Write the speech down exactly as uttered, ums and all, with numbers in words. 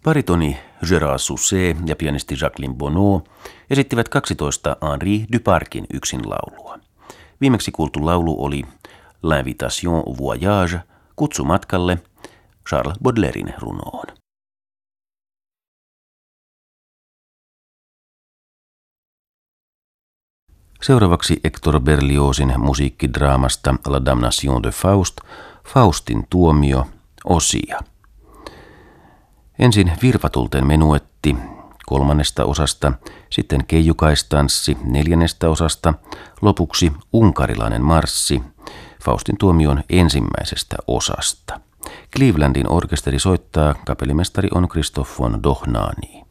Baritoni Gérard Sousset ja pianisti Jacqueline Bonneau esittivät kaksitoista Henri Duparcin yksinlaulua. Viimeksi kuultu laulu oli L'Invitation au Voyage, kutsu matkalle, Charles Baudelairen runoon. Seuraavaksi Hector Berliozin musiikkidraamasta La Damnation de Faust, Faustin tuomio, osia. Ensin virvatulten menuetti kolmannesta osasta, sitten keijukaistanssi neljännestä osasta, lopuksi unkarilainen marssi Faustin tuomion ensimmäisestä osasta. Clevelandin orkesteri soittaa, kapellimestari on Christophe von Dohnanyi.